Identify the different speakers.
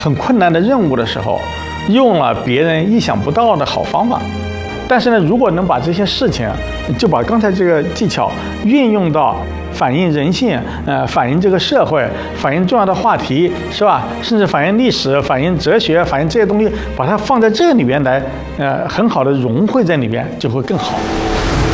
Speaker 1: 很困难的任务的时候，用了别人意想不到的好方法。但是呢，如果能把这些事情，就把刚才这个技巧运用到反映人性，反映这个社会，反映重要的话题，是吧？甚至反映历史、反映哲学、反映这些东西，把它放在这里边来，很好的融汇在里边，就会更好。